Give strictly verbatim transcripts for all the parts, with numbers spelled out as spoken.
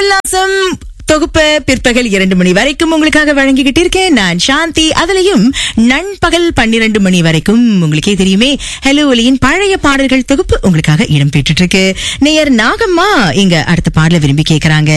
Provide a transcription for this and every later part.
உல்லாசம் தொகுப்பு பிற்பகல் இரண்டு மணி வரைக்கும் உங்களுக்காக வழங்கிக்கிட்டு இருக்கேன் நான் சாந்தி. அதுலயும் நண்பகல் பன்னிரண்டு மணி வரைக்கும் உங்களுக்கே தெரியுமே ஹலோ ஒலியின் பழைய பாடல்கள் தொகுப்பு உங்களுக்காக இடம் பெற்றுட்டு இருக்கு. நேயர் நாகம்மா இங்க அடுத்த பாடல விரும்பி கேக்குறாங்க.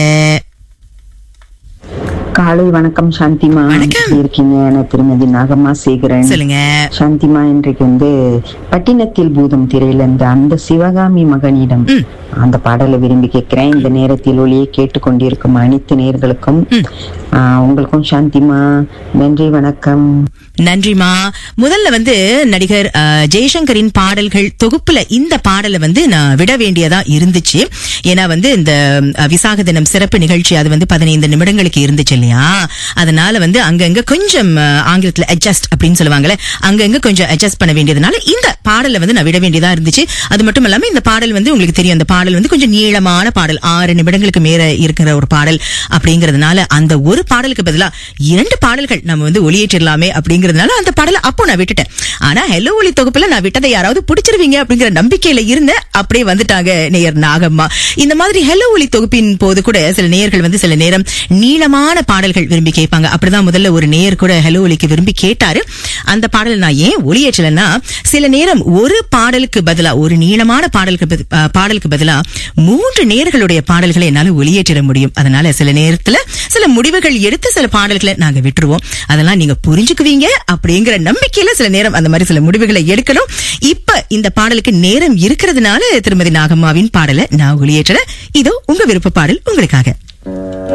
காலை வணக்கம் சாந்திமா, இருக்கீங்க? நான் திருமதி நாகம்மா சேகரன். சொல்லுங்க சாந்திமா, இன்றைக்கு வந்து பட்டினத்தில் பூதம் திரையில இருந்து அந்த சிவகாமி மகனிடம் அந்த பாடலை விரும்பி கேட்கிறேன். இந்த நேரத்தில் ஒளியை கேட்டுக்கொண்டிருக்கும் அனைத்து நேயர்களுக்கும் உங்களுக்கும் சாந்திமா நன்றி, வணக்கம். நன்றிமா. முதல்ல வந்து நடிகர் ஜெய்சங்கரின் பாடல்கள் தொகுப்புல இந்த பாடலை வந்து நான் விட வேண்டியதா இருந்துச்சு. ஏன்னா வந்து இந்த விசாக தினம் சிறப்பு நிகழ்ச்சி அது வந்து பதினைந்து நிமிடங்களுக்கு இருந்துச்சு இல்லையா? அதனால வந்து அங்கங்க கொஞ்சம் ஆங்கிலத்துல அட்ஜஸ்ட் அப்படின்னு சொல்லுவாங்கல்ல, அங்கங்க கொஞ்சம் அட்ஜஸ்ட் பண்ண வேண்டியதுனால இந்த பாடலை வந்து நான் விட வேண்டியதா இருந்துச்சு. அது மட்டும் இல்லாம இந்த பாடல் வந்து உங்களுக்கு தெரியும், அந்த பாடல் வந்து கொஞ்சம் நீளமான பாடல், ஆறு நிமிடங்களுக்கு மேல இருக்கிற ஒரு பாடல். அப்படிங்கறதுனால அந்த ஒரு பாடலுக்கு பதிலா இரண்டு பாடல்கள் நம்ம வந்து ஒளியேற்றலாமே அப்படிங்கறதுனால அந்த பாடலை அப்போ நான் விட்டுட்டேன். ஆனா ஹலோ ஒலி தொகுப்புல நான் விட்டதை யாராவது பிடிச்சிருவீங்க அப்படிங்கிற நம்பிக்கையில இருந்த அப்படியே வந்துட்டாங்க நேயர் நாகம்மா. இந்த மாதிரி ஹலோ ஒலி தொகுப்பின் போது கூட சில நேயர்கள் வந்து சில நேரம் நீளமான பாடல்கள் விரும்பி கேட்பாங்க. அப்படிதான் முதல்ல ஒரு நேயர் கூட ஹலோ ஒலிக்கு விரும்பி கேட்டாரு. அந்த பாடல் நான் ஏன் ஒளியேற்றலன்னா, சில நேரம் ஒரு பாடலுக்கு பதிலா ஒரு நீளமான பாடலுக்கு பாடலுக்கு பதிலா மூன்று நேயர்களுடைய பாடல்களை என்னால ஒளியேற்றிட முடியும். அதனால சில நேரத்துல சில முடிவுகள் எடுத்து சில பாடல்களை நாங்க விட்டுருவோம். அதெல்லாம் நீங்க புரிஞ்சுக்குவீங்க அப்படிங்கிற நம்பிக்கையில சில நேரம் அந்த மாதிரி சில முடிவுகளை எடுக்கணும். இப்ப இந்த பாடலுக்கு நேரம் இருக்கிறதுனால திருமதி நாகம்மாவின் பாடலை நான் ஒளியேற்ற இதோ உங்க விருப்ப பாடல் உங்களுக்காக.